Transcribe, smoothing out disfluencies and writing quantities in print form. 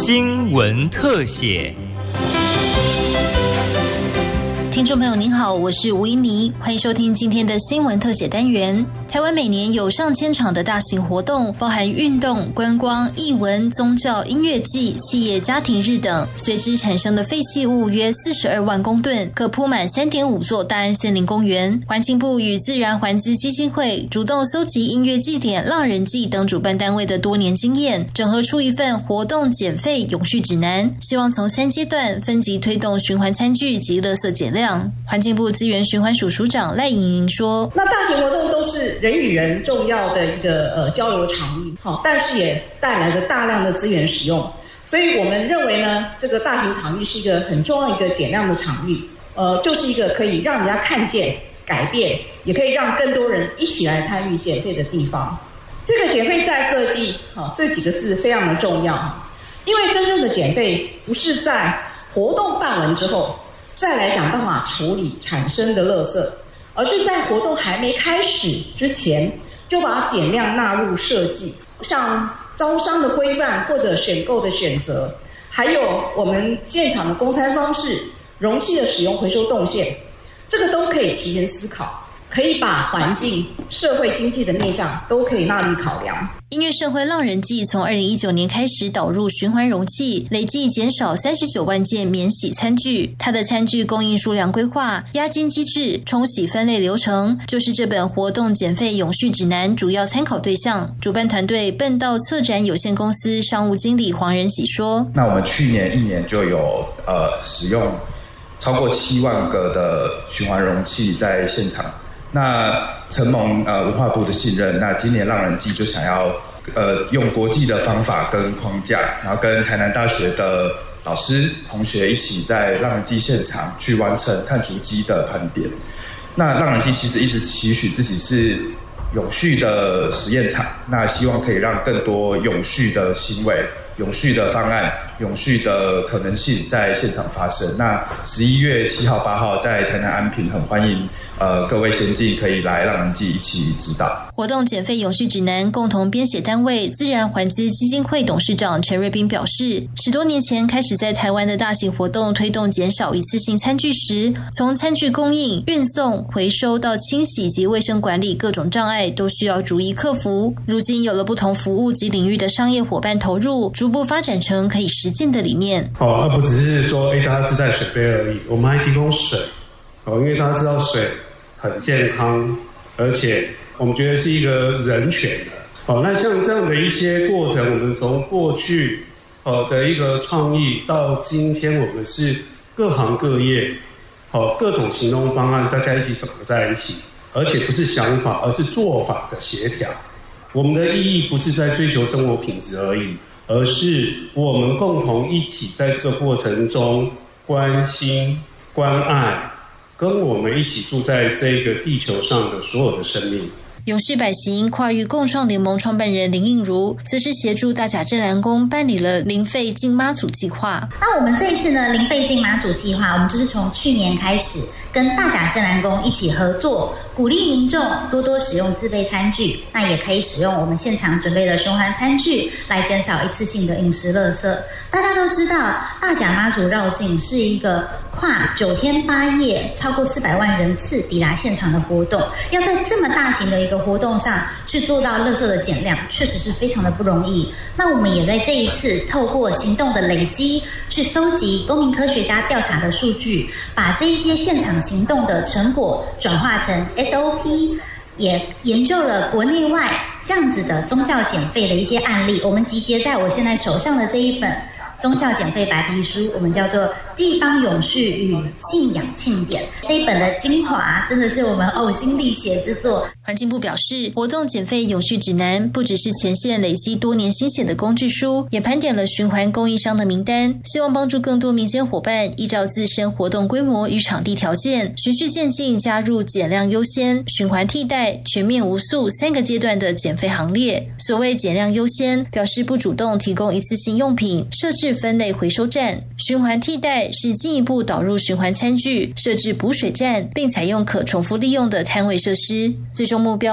新闻特写。 听众朋友您好，我是吴依妮，欢迎收听今天的新闻特写单元。台湾每年有上千场的大型活动，包含运动、观光、艺文、宗教、音乐季、企业家庭日等，随之产生的废弃物约42万公吨，可铺满 3.5 座大安森林公园。环境部与自然环资基金会主动搜集音乐祭典、浪人祭等主办单位的多年经验，整合出一份活动减废永续指南，希望从3阶段分级推动循环餐具及垃圾减量。环境部资源循环署署长赖莹莹说， 那大型活动都是人与人重要的一个交流场域，但是也带来了大量的资源使用，所以我们认为呢，这个大型场域是一个很重要一个减量的场域，就是一个可以让人家看见改变，也可以让更多人一起来参与减废的地方。这个减废再设计这几个字非常的重要，因为真正的减废不是在活动办完之后再来想办法处理产生的垃圾，而是在活动还没开始之前就把减量纳入设计，像招商的规范或者选购的选择，还有我们现场的供餐方式、容器的使用、回收动线，这个都可以提前思考，可以把环境、社会经济的面向都可以纳入考量。 音乐社会浪人祭从2019年开始导入循环容器，累计减少39万件免洗餐具。它的餐具供应数量规划、押金机制、冲洗分类流程，就是这本活动减废永续指南主要参考对象。主办团队笨道策展有限公司商务经理黄仁喜说， 那我们去年1年就有使用超过7万个的循环容器在现场。那承蒙文化部的信任，那今年浪人祭就想要用国际的方法跟框架，然后跟台南大学的老师同学一起在浪人祭现场去完成碳足迹的盘点。那浪人祭其实一直期许自己是永续的实验场，那希望可以让更多永续的行为、永续的方案、永续的可能性在现场发生。那11月7号、8号在台南安平，很欢迎各位先进可以来浪人祭一起指导。 活动减废永续指南共同编写单位自然环资基金会董事长陈瑞斌表示，10多年前开始在台湾的大型活动推动减少一次性餐具时，从餐具供应、运送、回收到清洗及卫生管理各种障碍都需要逐一克服。如今有了不同服务及领域的商业伙伴投入，逐步发展成可以实践的理念。 而不只是说大家自带水杯而已，我们还提供水，因为大家知道水很健康，而且我们觉得是一个人权的。那像这样的一些过程，我们从过去的一个创意到今天，我们是各行各业各种行动方案大家一起整合在一起，而且不是想法而是做法的协调。我们的意义不是在追求生活品质而已，而是我们共同一起在这个过程中关心、关爱，跟我们一起住在这个地球上的所有的生命。 永续百行跨域共创联盟创办人林映如此时协助大甲镇澜宫办理了零废进妈祖计划。 那我们这一次呢，零废进妈祖计划，我们就是从去年开始跟大甲镇澜宫一起合作，鼓励民众多多使用自备餐具，那也可以使用我们现场准备的循环餐具来减少一次性的饮食垃圾。大家都知道，大甲妈祖绕境是一个跨9天8夜超过400万人次抵达现场的活动，要在这么大型的一个活动上去做到垃圾的减量，确实是非常的不容易。那我们也在这一次透过行动的累积，去搜集公民科学家调查的数据，把这一些现场行动的成果转化成 SOP， 也研究了国内外这样子的宗教减废的一些案例，我们集结在我现在手上的这一本宗教减废白皮书，我们叫做《地方永续与信仰庆典》。这一本的精华真的是我们呕心沥血之作。 环境部表示，活动减废永续指南不只是前线累积多年心血的工具书，也盘点了循环供应商的名单，希望帮助更多民间伙伴依照自身活动规模与场地条件，循序渐进加入减量优先、循环替代、全面无塑3个阶段的减废行列。所谓减量优先，表示不主动提供一次性用品，设置分类回收站；循环替代是进一步导入循环餐具，设置补水站，并采用可重复利用的摊位设施。最终目标